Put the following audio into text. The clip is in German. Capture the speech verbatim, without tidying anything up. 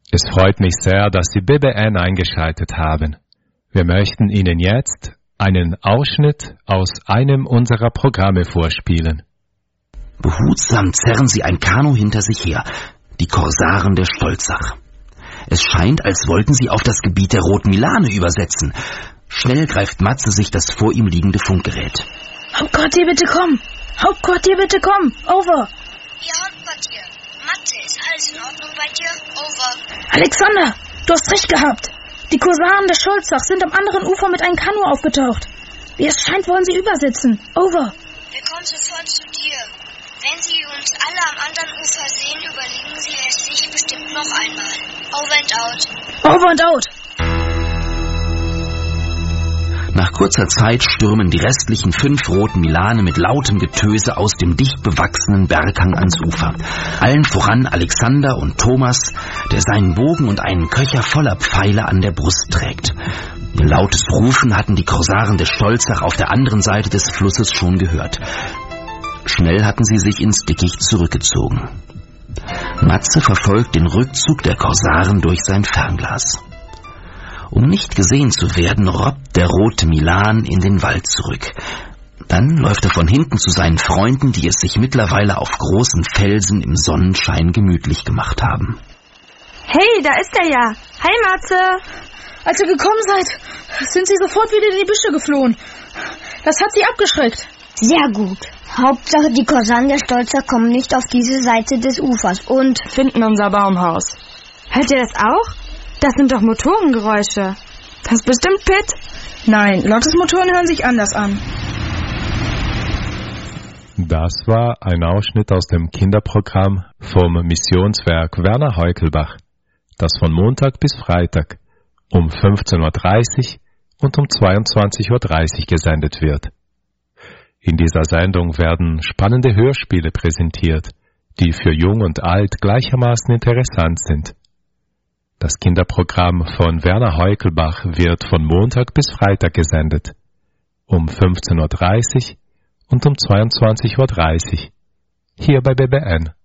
Es freut mich sehr, dass Sie B B N eingeschaltet haben. Wir möchten Ihnen jetzt einen Ausschnitt aus einem unserer Programme vorspielen. Behutsam zerren sie ein Kanu hinter sich her, die Korsaren der Stolzach. Es scheint, als wollten sie auf das Gebiet der Roten Milane übersetzen. Schnell greift Matze sich das vor ihm liegende Funkgerät. Hauptquartier, bitte komm! Hauptquartier, bitte komm! Over! Ja, Hauptquartier. Matze, ist alles in Ordnung bei dir? Over. Alexander, du hast recht gehabt. Die Korsaren der Stolzach sind am anderen Ufer mit einem Kanu aufgetaucht. Wie es scheint, wollen sie übersetzen. Over. Wir kommen sofort zu dir. Wenn sie uns alle am anderen Ufer sehen, überlegen sie es sich bestimmt noch einmal. Over and out. Over and out. Nach kurzer Zeit stürmen die restlichen fünf Roten Milane mit lautem Getöse aus dem dicht bewachsenen Berghang ans Ufer. Allen voran Alexander und Thomas, der seinen Bogen und einen Köcher voller Pfeile an der Brust trägt. Ihr lautes Rufen hatten die Korsaren der Stolzach auf der anderen Seite des Flusses schon gehört. Schnell hatten sie sich ins Dickicht zurückgezogen. Matze verfolgt den Rückzug der Korsaren durch sein Fernglas. Um nicht gesehen zu werden, robbt der Rote Milan in den Wald zurück. Dann läuft er von hinten zu seinen Freunden, die es sich mittlerweile auf großen Felsen im Sonnenschein gemütlich gemacht haben. Hey, da ist er ja. Hi, Matze. Als ihr gekommen seid, sind sie sofort wieder in die Büsche geflohen. Das hat sie abgeschreckt. Sehr gut. Hauptsache, die Korsaren der Stolzer kommen nicht auf diese Seite des Ufers und finden unser Baumhaus. Hört ihr das auch? Das sind doch Motorengeräusche. Das ist bestimmt Pitt. Nein, Lottes Motoren hören sich anders an. Das war ein Ausschnitt aus dem Kinderprogramm vom Missionswerk Werner Heukelbach, das von Montag bis Freitag um fünfzehn Uhr dreißig und um zweiundzwanzig Uhr dreißig gesendet wird. In dieser Sendung werden spannende Hörspiele präsentiert, die für Jung und Alt gleichermaßen interessant sind. Das Kinderprogramm von Werner Heukelbach wird von Montag bis Freitag gesendet, um fünfzehn Uhr dreißig und um zweiundzwanzig Uhr dreißig, hier bei B B N.